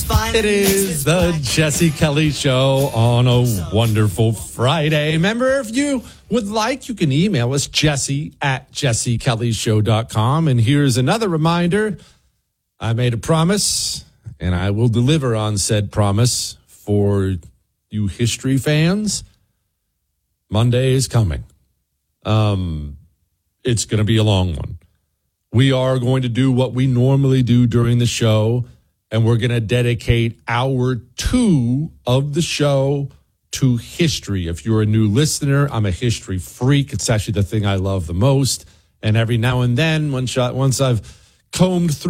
It is the Jesse Kelly Show on a wonderful Friday. Remember, if you would like, you can email us, jesse@jessekellyshow.com. And here's another reminder. I made a promise, and I will deliver on said promise for you history fans. Monday is coming. It's going to be a long one. We are going to do what we normally do during the show, and we're going to dedicate hour 2 of the show to history. If you're a new listener, I'm a history freak. It's actually the thing I love the most. And every now and then, once I've combed through